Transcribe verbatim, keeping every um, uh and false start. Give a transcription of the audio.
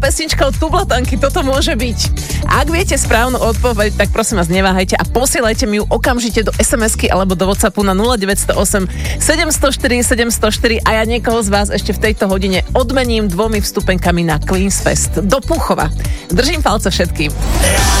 pesničkou Tublatanky toto môže byť? Ak viete správnu odpoveď, tak prosím vás, neváhajte a posielajte mi ju okamžite do es em esky alebo do WhatsAppu na nula deväť nula osem sedem nula štyri sedem nula štyri a ja niekoho z vás ešte v tejto hodine odmením dvomi vstupenkami na Queens Fest do Púchova. Držím palce všetkým.